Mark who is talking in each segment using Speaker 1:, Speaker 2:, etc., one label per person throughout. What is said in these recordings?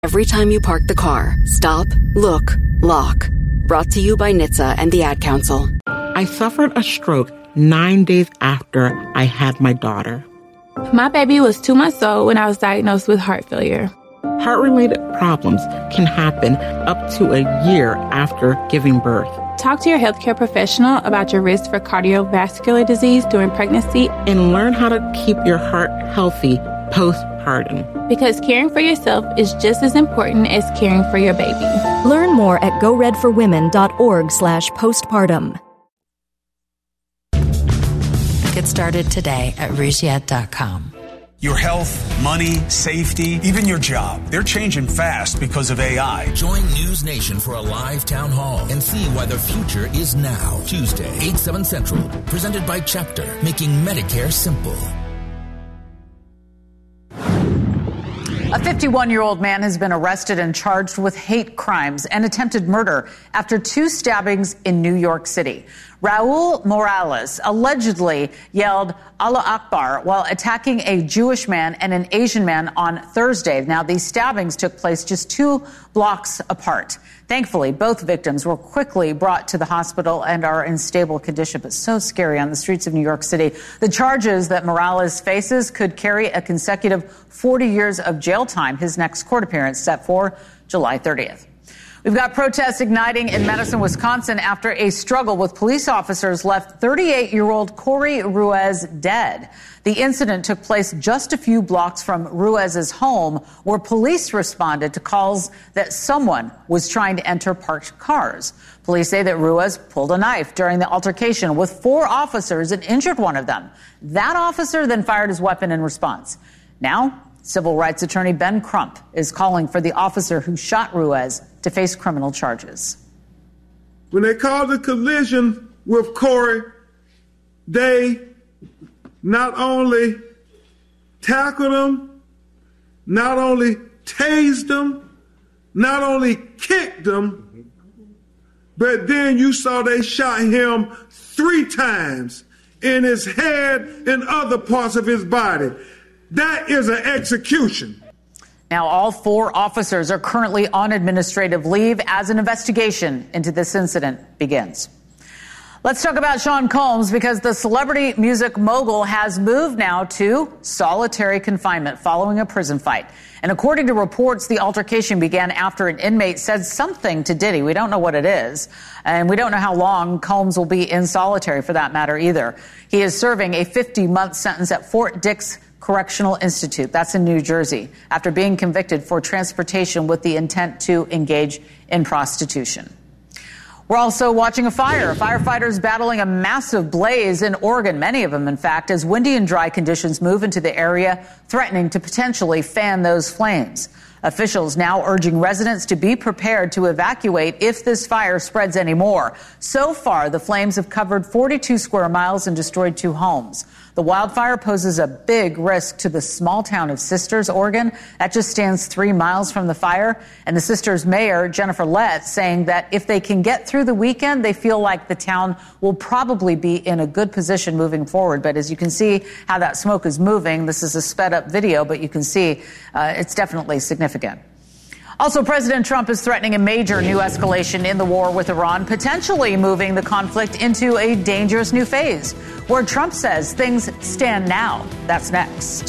Speaker 1: Every time you park the car, stop, look, lock. Brought to you by NHTSA and the Ad Council.
Speaker 2: I suffered a stroke 9 days after I had my daughter.
Speaker 3: My baby was 2 months old when I was diagnosed with heart failure.
Speaker 2: Heart-related problems can happen up to a year after giving birth.
Speaker 3: Talk to your healthcare professional about your risk for cardiovascular disease during pregnancy.
Speaker 2: And learn how to keep your heart healthy postpartum.
Speaker 3: Because caring for yourself is just as important as caring for your baby.
Speaker 4: Learn more at goredforwomen.org/postpartum.
Speaker 5: Get started today at Rougiette.com.
Speaker 6: Your health, money, safety, even your job. They're changing fast because of AI.
Speaker 7: Join News Nation for a live town hall and see why the future is now. Tuesday, 8, 7 Central. Presented by Chapter, making Medicare simple.
Speaker 8: A 51-year-old man has been arrested and charged with hate crimes and attempted murder after 2 stabbings in New York City. Raul Morales allegedly yelled Allah Akbar while attacking a Jewish man and an Asian man on Thursday. Now, these stabbings took place just 2 blocks apart. Thankfully, both victims were quickly brought to the hospital and are in stable condition, but so scary on the streets of New York City. The charges that Morales faces could carry a consecutive 40 years of jail time. His next court appearance set for July 30th. We've got protests igniting in Madison, Wisconsin after a struggle with police officers left 38-year-old Corey Ruiz dead. The incident took place just a few blocks from Ruiz's home, where police responded to calls that someone was trying to enter parked cars. Police say that Ruiz pulled a knife during the altercation with 4 officers and injured one of them. That officer then fired his weapon in response. Now, civil rights attorney Ben Crump is calling for the officer who shot Ruiz to face criminal charges.
Speaker 9: When they called the collision with Corey, they not only tackled him, not only tased him, not only kicked him, but then you saw they shot him 3 times in his head and other parts of his body. That is an execution.
Speaker 8: Now, all 4 officers are currently on administrative leave as an investigation into this incident begins. Let's talk about Sean Combs, because the celebrity music mogul has moved now to solitary confinement following a prison fight. And according to reports, the altercation began after an inmate said something to Diddy. We don't know what it is, and we don't know how long Combs will be in solitary for that matter either. He is serving a 50-month sentence at Fort Dix Correctional Institute, that's in New Jersey, after being convicted for transportation with the intent to engage in prostitution. We're also watching a fire. Firefighters battling a massive blaze in Oregon, many of them, in fact, as windy and dry conditions move into the area, threatening to potentially fan those flames. Officials now urging residents to be prepared to evacuate if this fire spreads any more. So far, the flames have covered 42 square miles and destroyed 2 homes. The wildfire poses a big risk to the small town of Sisters, Oregon. That just stands 3 miles from the fire. And the Sisters mayor, Jennifer Lett, saying that if they can get through the weekend, they feel like the town will probably be in a good position moving forward. But as you can see how that smoke is moving, this is a sped up video, but you can see it's definitely significant. Also, President Trump is threatening a major new escalation in the war with Iran, potentially moving the conflict into a dangerous new phase, where Trump says things stand now. That's next.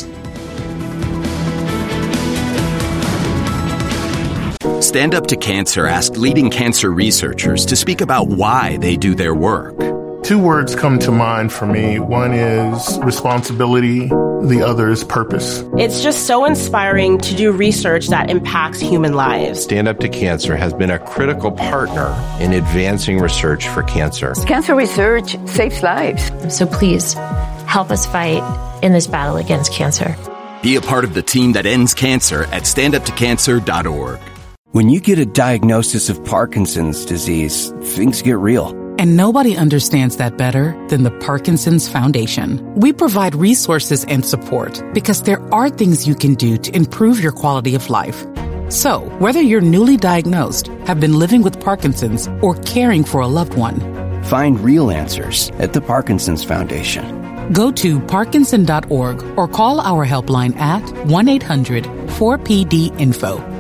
Speaker 10: Stand Up to Cancer asked leading cancer researchers to speak about why they do their work.
Speaker 11: 2 words come to mind for me. One is responsibility. The other is purpose.
Speaker 12: It's just so inspiring to do research that impacts human lives.
Speaker 13: Stand Up to Cancer has been a critical partner in advancing research for cancer.
Speaker 14: Cancer research saves lives.
Speaker 15: So please, help us fight in this battle against cancer.
Speaker 10: Be a part of the team that ends cancer at standuptocancer.org.
Speaker 16: When you get a diagnosis of Parkinson's disease, things get real.
Speaker 17: And nobody understands that better than the Parkinson's Foundation. We provide resources and support because there are things you can do to improve your quality of life. So, whether you're newly diagnosed, have been living with Parkinson's, or caring for a loved one,
Speaker 16: find real answers at the Parkinson's Foundation.
Speaker 17: Go to Parkinson.org or call our helpline at 1-800-4PD-INFO.